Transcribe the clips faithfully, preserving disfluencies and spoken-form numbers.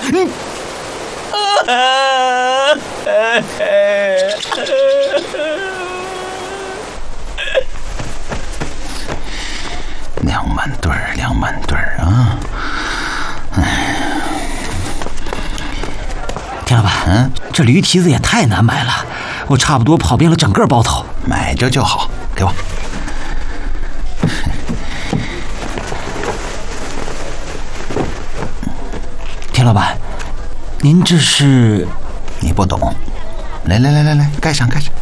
你。 两万对儿，两万对儿啊！哎， 田老板，嗯，这驴蹄子也太难买了，我差不多跑遍了整个包头。 买着就好，给我。 田老板，您这是？ 你不懂。来来来来来，盖上盖上。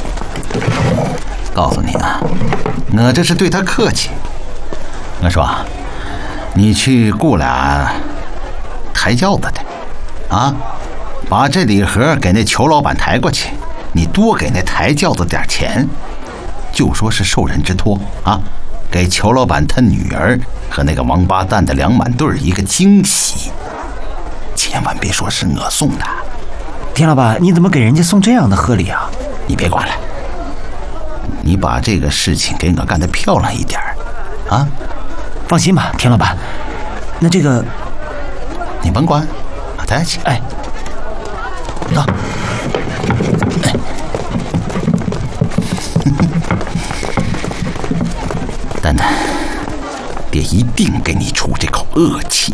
告诉你啊，我这是对他客气。我说，你去雇俩抬轿子的，啊，把这礼盒给那裘老板抬过去，你多给那抬轿子点钱，就说是受人之托啊，给裘老板他女儿和那个王八蛋的两满对一个惊喜，千万别说是我送的。 田老板，你怎么给人家送这样的贺礼啊？ 你别管了，你把这个事情给我干得漂亮一点啊！ 放心吧，田老板。那这个你甭管，我带去。 哎，走。哎， 丹丹，爹一定给你出这口恶气。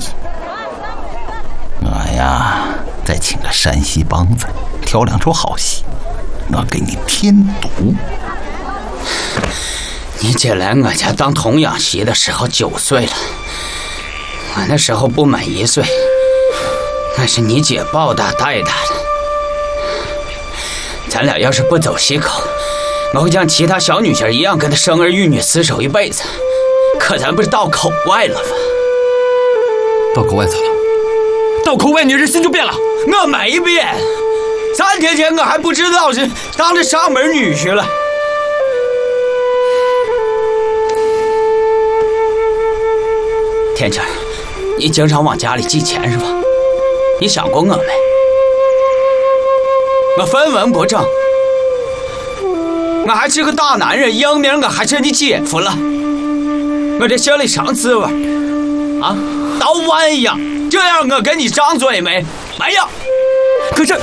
我呀，再请个山西梆子，挑两出好戏，我给你添堵。 你姐来我家当童养媳的时候九岁了，我那时候不满一岁，那是你姐抱大带大的。咱俩要是不走西口，我会像其他小女孩一样跟她生儿育女厮守一辈子。可咱不是到口外了吗？ 到口外咋了？到口外你人心就变了？ 我没变，三天前我还不知道是当着上门女婿了。天晴，你经常往家里寄钱是吧？你想过我没？我分文不挣，我还是个大男人，英明我还是你姐夫了，我这心里啥滋味啊？到万样，这样我跟你张嘴没？没有。 可是，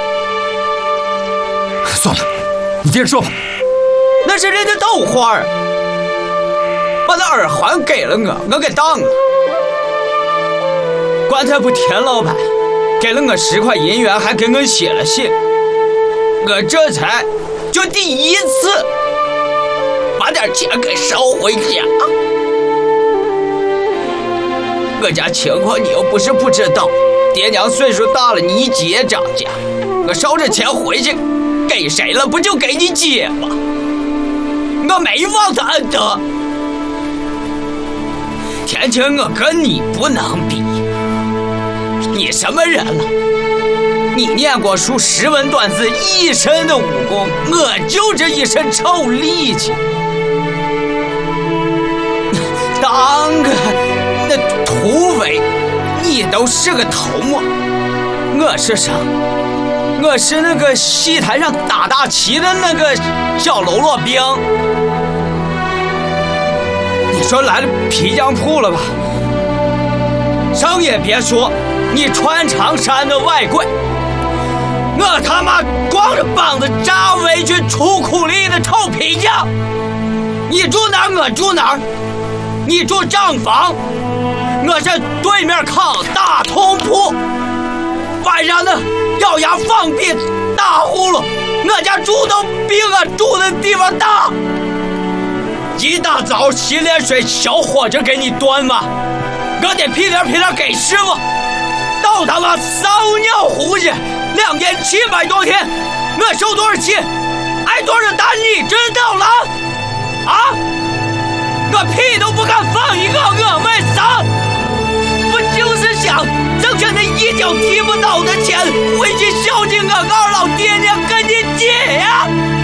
算了，你接着说吧。 那是人家豆花儿，把那耳环给了我，我给当了。刚才不田老板给了我十块银元，还给我写了信，我这才就第一次把点钱给收回家。我家情况你又不是不知道，爹娘岁数大了，你一姐长家，我收着钱回去给谁了？不就给你姐吗？我没忘他恩德。田晴，我跟你不能比，你什么人了？你念过书，识文断字，一身的武功，我就这一身臭力气。当个那土匪，你都是个头目。我是啥？我是那个戏台上打大旗的那个小喽啰兵。你说来了皮匠铺了吧？生也别说，你穿长衫的外贵，我他妈光着膀子扎围裙出苦力的臭皮匠。你住哪儿我住哪儿，你住账房，我是对面炕大通铺。晚上呢咬牙放屁打呼噜，我家猪都比我住的地方大。一大早洗脸水小火着给你端嘛，我得屁颠屁颠给师傅，到他妈撒尿壶去，两年七百多天，我受多少气，挨多少打你知道了啊？我屁都不敢放一个，我没撒，我就是想挣下那一脚踢不倒的钱，回去孝敬我二老爹娘跟你姐呀。